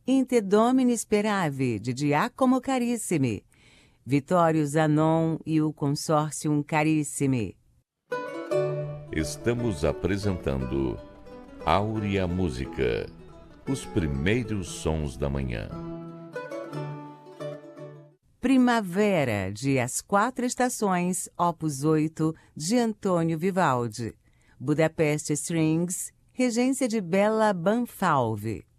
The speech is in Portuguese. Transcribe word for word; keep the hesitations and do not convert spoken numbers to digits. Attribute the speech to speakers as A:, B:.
A: In te Domine Speravi, de Giacomo Carissimi, Vittorio Zanon e o Consortium Carissimi.
B: Estamos apresentando Áurea Música, os primeiros sons da manhã.
A: Primavera, de As Quatro Estações, opus oito, de Antônio Vivaldi. Budapest Strings, regência de Bela Banfalve.